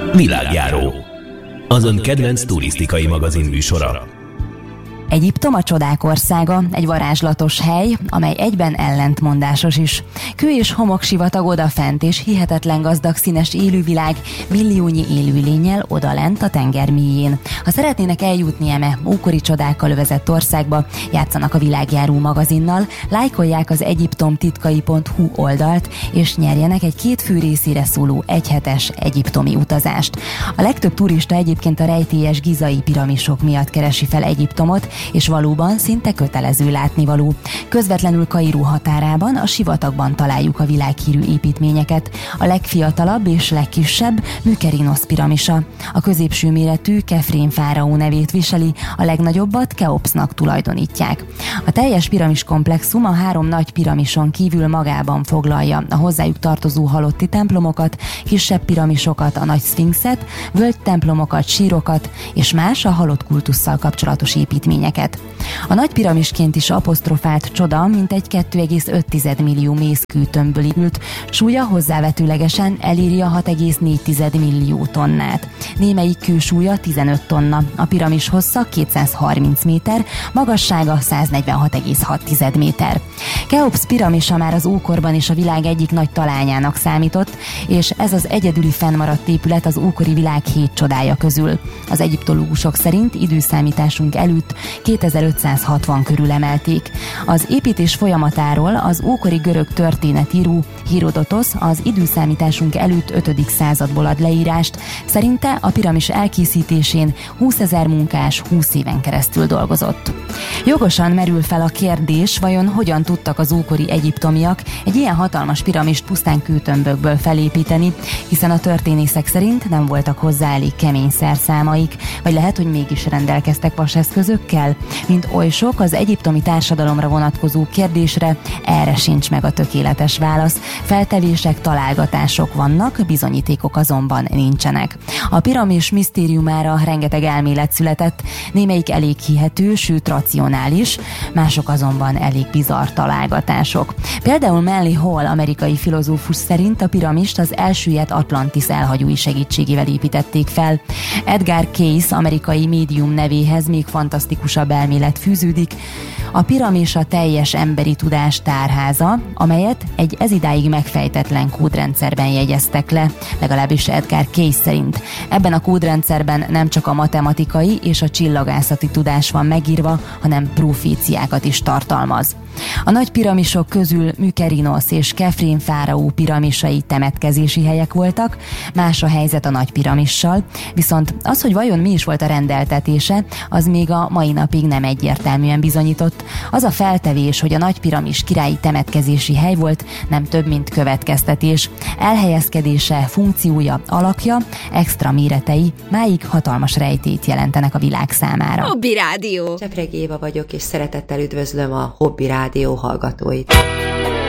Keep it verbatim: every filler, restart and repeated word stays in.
Világjáró, az ön kedvenc turisztikai magazin műsora. Egyiptom a csodák országa, egy varázslatos hely, amely egyben ellentmondásos is. Kő és homoksivatag odafent, és hihetetlen gazdag színes élővilág milliónyi élőlénnyel odalent a tenger mélyén. Ha szeretnének eljutni eme ókori csodákkal övezett országba, játszanak a Világjáró magazinnal, lájkolják az egyiptom titkai pont hu oldalt, és nyerjenek egy két fő részére szóló egyhetes egyiptomi utazást. A legtöbb turista egyébként a rejtélyes gizai piramisok miatt keresi fel Egyiptomot, és valóban szinte kötelező látnivaló. Közvetlenül Kairó határában, a sivatagban találjuk a világhírű építményeket. A legfiatalabb és legkisebb Mykerinos piramisa. A középső méretű Kefrén fáraó nevét viseli, a legnagyobbat Keopsznak tulajdonítják. A teljes piramis komplexum a három nagy piramison kívül magában foglalja a hozzájuk tartozó halotti templomokat, kisebb piramisokat, a nagy szfinxet, völgy templomokat, sírokat és más a halott kultusszal kapcsolatos építményeket. A nagy piramisként is apostrofált csoda mintegy két egész öt millió mészkőtömbből épült, súlya hozzávetőlegesen eléri a hat egész négy millió tonnát. Némelyik kősúlya tizenöt tonna, a piramis hossza kétszázharminc méter, magassága száznegyvenhat egész hat méter. Keopsz piramisa már az ókorban is a világ egyik nagy talányának számított, és ez az egyedüli fennmaradt épület az ókori világ hét csodája közül. Az egyiptológusok szerint időszámításunk előtt kétezer-ötszázhatvan körül emelték. Az építés folyamatáról az ókori görög történetíró Hérodotosz az időszámításunk előtt ötödik századból ad leírást. Szerinte a piramis elkészítésén húszezer munkás húsz éven keresztül dolgozott. Jogosan merül fel a kérdés, vajon hogyan tudtak az ókori egyiptomiak egy ilyen hatalmas piramist pusztán kőtömbökből felépíteni, hiszen a történészek szerint nem voltak hozzá elég kemény szerszámaik, vagy lehet, hogy mégis rendelkeztek vaseszközökkel. Mint oly sok az egyiptomi társadalomra vonatkozó kérdésre, erre sincs meg a tökéletes válasz. Feltevések, találgatások vannak, bizonyítékok azonban nincsenek. A piramis misztériumára rengeteg elmélet született, némelyik elég hihető, sőt racionális, mások azonban elég bizarr találgatások. Például Manly Hall amerikai filozófus szerint a piramist az elsüllyedt Atlantis elhagyói segítségével építették fel. Edgar Cayce amerikai médium nevéhez még fantasztikusabb elmélet fűződik. A piramis a teljes emberi tudás tárháza, amelyet egy ezidáig megfejtetlen kódrendszerben jegyeztek le, legalábbis Edgar Cayce szerint. Ebben a kódrendszerben nem csak a matematikai és a csillagászati tudás van megírva, hanem proféciákat is tartalmaz. A nagy piramisok közül Mykerinos és Kefrén fáraó piramisai temetkezési helyek voltak, más a helyzet a nagy piramissal, viszont az, hogy vajon mi is volt a rendeltetése, az még a mai napig nem egyértelműen bizonyított. Az a feltevés, hogy a nagy piramis királyi temetkezési hely volt, nem több, mint következtetés. Elhelyezkedése, funkciója, alakja, extra méretei máig hatalmas rejtélyt jelentenek a világ számára. Hobby Rádió! Csepregi Éva vagyok, és szeretettel üdvözlöm a Hobby Rádió hallgatóit.